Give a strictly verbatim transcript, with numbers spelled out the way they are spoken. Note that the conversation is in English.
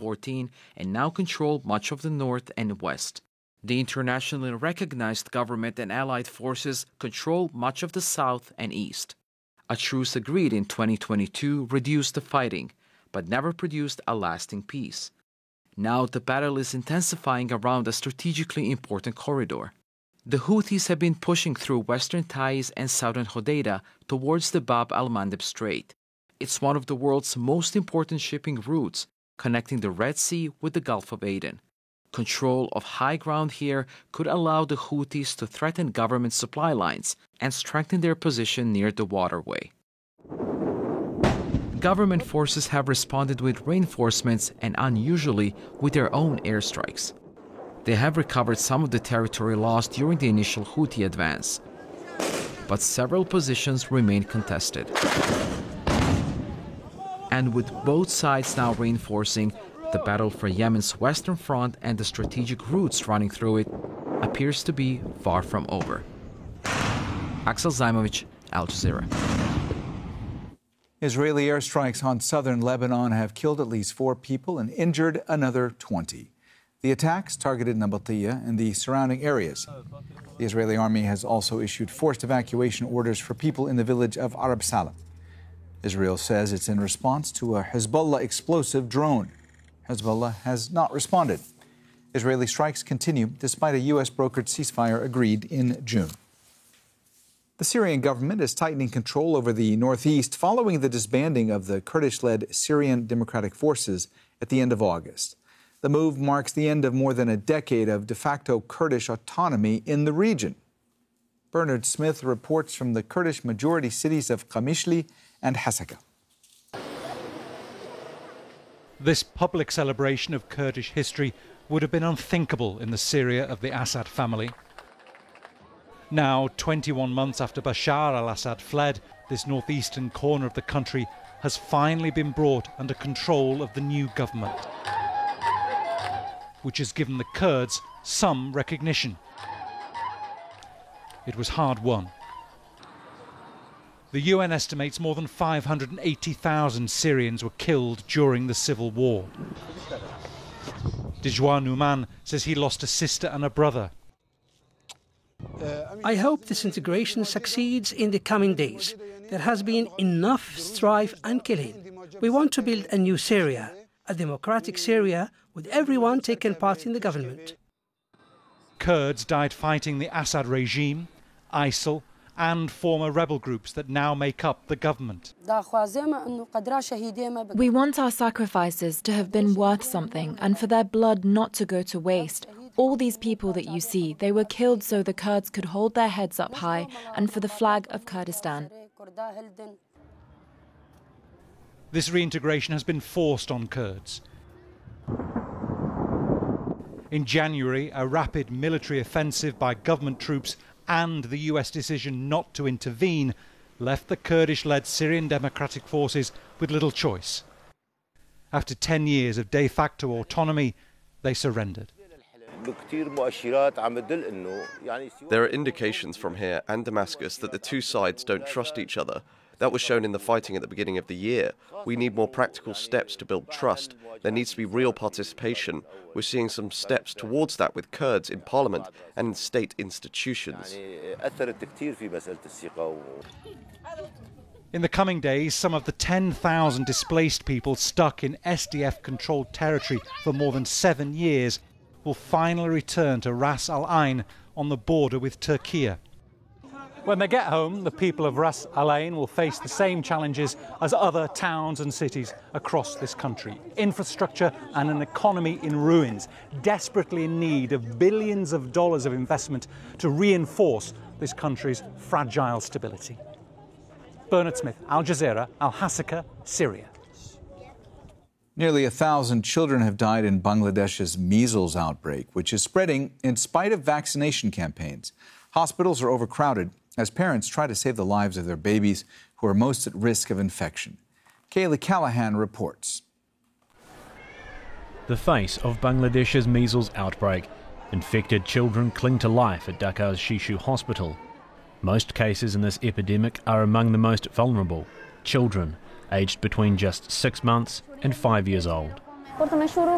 fourteen and now control much of the north and west. The internationally recognized government and allied forces control much of the south and east. A truce agreed in twenty twenty-two reduced the fighting, but never produced a lasting peace. Now the battle is intensifying around a strategically important corridor. The Houthis have been pushing through western Taiz and southern Hodeidah towards the Bab al-Mandeb Strait. It's one of the world's most important shipping routes, connecting the Red Sea with the Gulf of Aden. Control of high ground here could allow the Houthis to threaten government supply lines and strengthen their position near the waterway. Government forces have responded with reinforcements and unusually with their own airstrikes. They have recovered some of the territory lost during the initial Houthi advance, but several positions remain contested. And with both sides now reinforcing, the battle for Yemen's western front and the strategic routes running through it appears to be far from over. Axel Zaimovic, Al Jazeera. Israeli airstrikes on southern Lebanon have killed at least four people and injured another twenty. The attacks targeted Nabatia and the surrounding areas. The Israeli army has also issued forced evacuation orders for people in the village of Arab Salam. Israel says it's in response to a Hezbollah explosive drone. Hezbollah has not responded. Israeli strikes continue despite a U S brokered ceasefire agreed in June. The Syrian government is tightening control over the northeast following the disbanding of the Kurdish-led Syrian Democratic Forces at the end of August. The move marks the end of more than a decade of de facto Kurdish autonomy in the region. Bernard Smith reports from the Kurdish-majority cities of Qamishli and Hasaka. This public celebration of Kurdish history would have been unthinkable in the Syria of the Assad family. Now, twenty-one months after Bashar al-Assad fled, this northeastern corner of the country has finally been brought under control of the new government, which has given the Kurds some recognition. It was hard won. The U N estimates more than five hundred eighty thousand Syrians were killed during the civil war. Dijwa Numan says he lost a sister and a brother. I hope this integration succeeds in the coming days. There has been enough strife and killing. We want to build a new Syria, a democratic Syria with everyone taking part in the government. Kurds died fighting the Assad regime, ISIL, and former rebel groups that now make up the government. We want our sacrifices to have been worth something and for their blood not to go to waste. All these people that you see, they were killed so the Kurds could hold their heads up high and for the flag of Kurdistan. This reintegration has been forced on Kurds. In January, a rapid military offensive by government troops and the U S decision not to intervene left the Kurdish-led Syrian Democratic Forces with little choice. After ten years of de facto autonomy, they surrendered. There are indications from here and Damascus that the two sides don't trust each other. That was shown in the fighting at the beginning of the year. We need more practical steps to build trust. There needs to be real participation. We're seeing some steps towards that with Kurds in parliament and in state institutions. In the coming days, some of the ten thousand displaced people stuck in S D F-controlled territory for more than seven years will finally return to Ras Al Ain on the border with Turkey. When they get home, the people of Ras Al Ain will face the same challenges as other towns and cities across this country. Infrastructure and an economy in ruins, desperately in need of billions of dollars of investment to reinforce this country's fragile stability. Bernard Smith, Al Jazeera, Al Hasaka, Syria. Nearly a thousand children have died in Bangladesh's measles outbreak, which is spreading in spite of vaccination campaigns. Hospitals are overcrowded as parents try to save the lives of their babies who are most at risk of infection. Kaylee Callahan reports. The face of Bangladesh's measles outbreak. Infected children cling to life at Dhaka's Shishu Hospital. Most cases in this epidemic are among the most vulnerable, children aged between just six months and five years old.